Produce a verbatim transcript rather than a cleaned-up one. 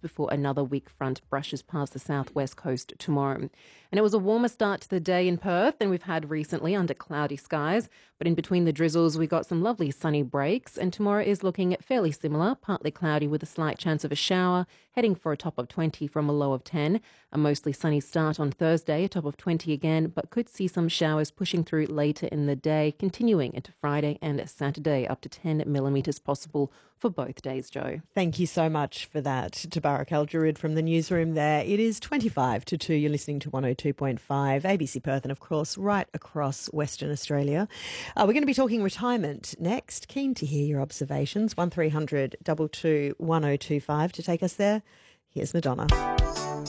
before another weak front brushes past the southwest coast tomorrow. And it was a warmer start to the day in Perth than we've had recently under cloudy skies. But in between the drizzles, we got some lovely sunny breaks. And tomorrow is looking fairly similar, partly cloudy with a slight chance of a shower, heading for a top of twenty from a low of ten. A mostly sunny start on Thursday, a top of twenty again, but could see some showers pushing through later in the day, continuing into Friday and Saturday, up to ten millimetres possible for both days, Joe. Thank you so much for that, Tabarak Al-Jarid from the newsroom there. It is twenty-five to two. You're listening to one oh two point five, A B C Perth, and of course, right across Western Australia. Uh, we're going to be talking retirement next. Keen to hear your observations. one three hundred two two one oh two five to take us there. Here's Madonna.